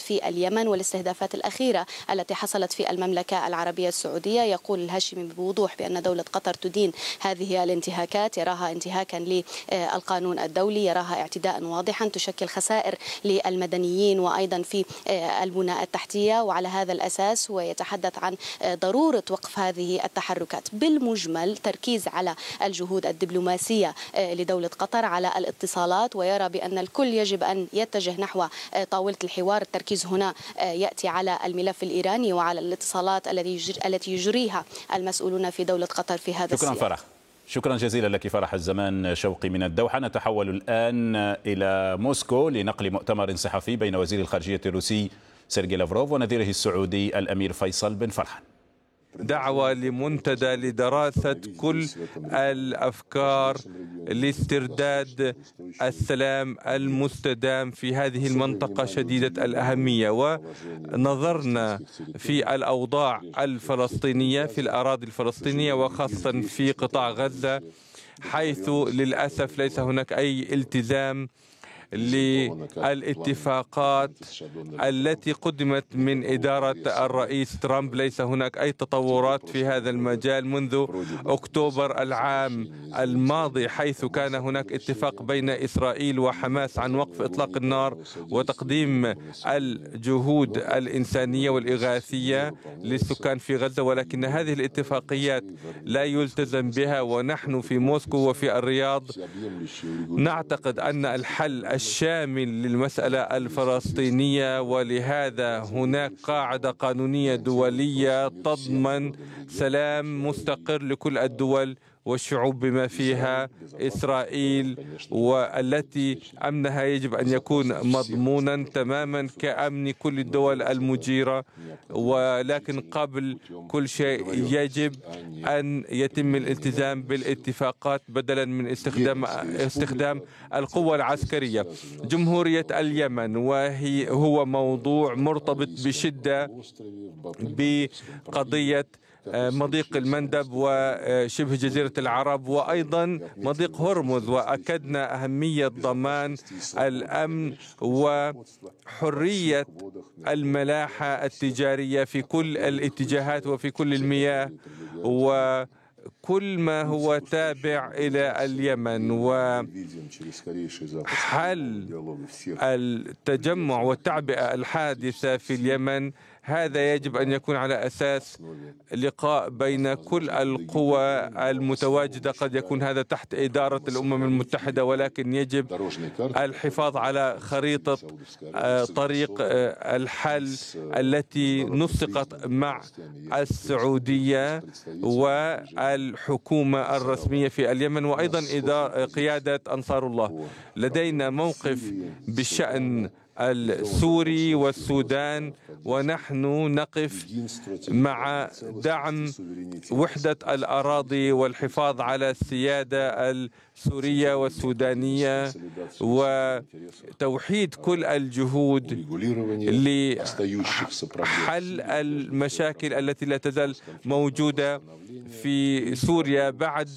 في اليمن والاستهدافات الأخيرة التي حصلت في المملكة العربية السعودية. يقول الهاشمي بوضوح بأن دولة قطر تدين هذه الانتهاكات، يراها انتهاكا للقانون الدولي، يراها اعتداء واضحا تشكل خسائر للمدنيين وأيضا في البنى التحتية، وعلى هذا الأساس ويتحدث عن ضرورة وقف هذه التحركات. بالمجمل تركيز على الجهود الدبلوماسية لدولة قطر، على الاتصالات، ويرى بأن الكل يجب أن يتجه نحو طاولة الحوار. التركيز هنا يأتي على الملف الإيراني وعلى الاتصالات التي يجريها المسؤولون في دولة قطر في هذا السياق. شكرا فرح، شكرا جزيلا لك فرح الزمان شوقي من الدوحة. نتحول الآن إلى موسكو لنقل مؤتمر صحفي بين وزير الخارجية الروسي سيرجي لافروف ونظيره السعودي الأمير فيصل بن فرحان. دعوة لمنتدى لدراسة كل الأفكار لاسترداد السلام المستدام في هذه المنطقة شديدة الأهمية. ونظرنا في الأوضاع الفلسطينية في الأراضي الفلسطينية وخاصة في قطاع غزة، حيث للأسف ليس هناك أي التزام للاتفاقات التي قدمت من إدارة الرئيس ترامب. ليس هناك أي تطورات في هذا المجال منذ أكتوبر العام الماضي، حيث كان هناك اتفاق بين إسرائيل وحماس عن وقف إطلاق النار وتقديم الجهود الإنسانية والإغاثية للسكان في غزة، ولكن هذه الاتفاقيات لا يلتزم بها. ونحن في موسكو وفي الرياض نعتقد أن الحل الشامل للمسألة الفلسطينية، ولهذا هناك قاعدة قانونية دولية تضمن سلام مستقر لكل الدول والشعوب بما فيها إسرائيل، والتي أمنها يجب أن يكون مضمونا تماما كأمن كل الدول المجيرة. ولكن قبل كل شيء يجب أن يتم الالتزام بالاتفاقات بدلا من استخدام القوة العسكرية. جمهورية اليمن هو موضوع مرتبط بشدة بقضية مضيق المندب وشبه جزيرة العرب وأيضا مضيق هرمز، وأكدنا أهمية ضمان الأمن وحرية الملاحة التجارية في كل الاتجاهات وفي كل المياه وكل ما هو تابع إلى اليمن. وحل التجمع والتعبئة الحادثة في اليمن هذا يجب أن يكون على أساس لقاء بين كل القوى المتواجدة. قد يكون هذا تحت إدارة الأمم المتحدة، ولكن يجب الحفاظ على خريطة طريق الحل التي نسقت مع السعودية والحكومة الرسمية في اليمن وأيضا قيادة أنصار الله. لدينا موقف بالشأن السوري والسودان، ونحن نقف مع دعم وحدة الأراضي والحفاظ على السيادة السورية والسودانية وتوحيد كل الجهود لحل المشاكل التي لا تزال موجودة في سوريا بعد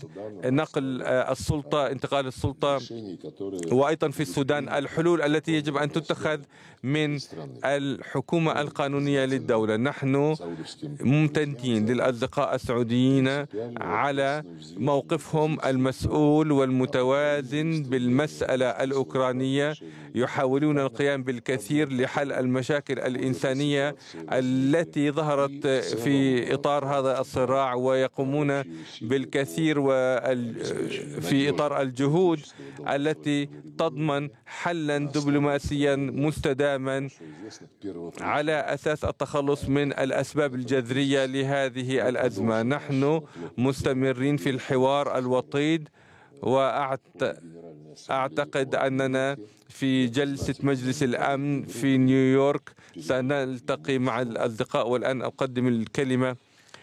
انتقال السلطة وأيضا في السودان. الحلول التي يجب أن تتخذ من الحكومة القانونية للدولة. نحن ممتنين للأصدقاء السعوديين على موقفهم المسؤول والمتوازن بالمسألة الأوكرانية، يحاولون القيام بالكثير لحل المشاكل الإنسانية التي ظهرت في إطار هذا الصراع، ويقومون بالكثير في إطار الجهود التي تضمن حلا دبلوماسيا مستداما على أساس التخلص من الأسباب الجذرية لهذه الأزمة. نحن مستمرين في الحوار الوطيد، وأعتقد أننا في جلسة مجلس الأمن في نيويورك سنلتقي مع الأصدقاء. والآن أقدم الكلمة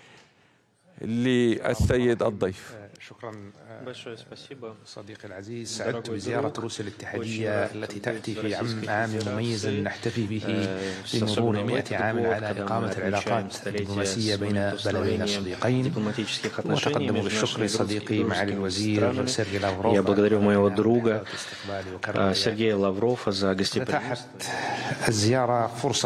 للسيد الضيف. شكرا صديقي العزيز. سعدت بزيارة روسيا الاتحادية التي تأتي في عام مميز نحتفي به بمرور 100 عام على إقامة العلاقات الدبلوماسية بين بلدين الصديقين. وتقدم بالشكر صديقي معالي الوزير سيرجي لافروف. Я благодарю моего друга Сергея Лаврова за гостеприимство. الزيارة فرصة